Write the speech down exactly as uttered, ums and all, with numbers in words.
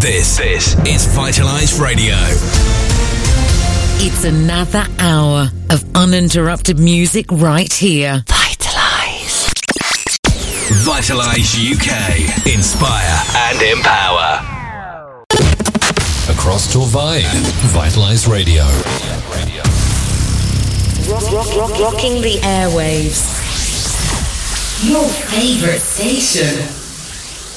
This, this is Vitalize Radio. It's another hour of uninterrupted music right here. Vitalize. Vitalize U K. Inspire and empower. Across Torvay, Vitalize Radio. Rock, rock, rock, rocking the airwaves. Your favorite station.